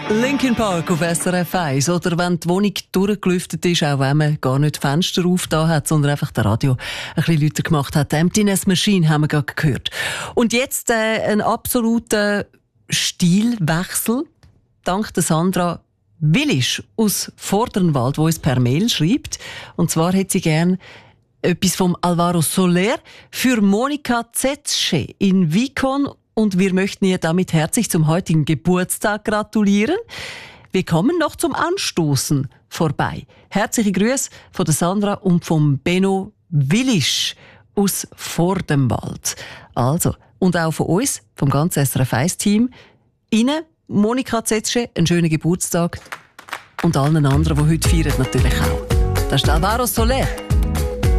Linkin Park auf SRF 1. Oder wenn die Wohnung durchgelüftet ist, auch wenn man gar nicht Fenster aufgetan hat, sondern einfach das Radio ein bisschen lauter gemacht hat. Emptiness Machine haben wir gerade gehört. Und jetzt ein absoluter Stilwechsel. Dank der Sandra Willisch aus Vordernwald, die uns per Mail schreibt. Und zwar hätte sie gern etwas vom Alvaro Soler für Monika Zetsche in Vicon. Und wir möchten ihr damit herzlich zum heutigen Geburtstag gratulieren. Wir kommen noch zum Anstoßen vorbei. Herzliche Grüße von der Sandra und vom Benno Willisch aus Vordernwald. Also, und auch von uns, vom ganzen SRF 1-Team, Ihnen, Monika Zetsche, einen schönen Geburtstag. Und allen anderen, die heute feiern, natürlich auch. Das ist Alvaro Soler.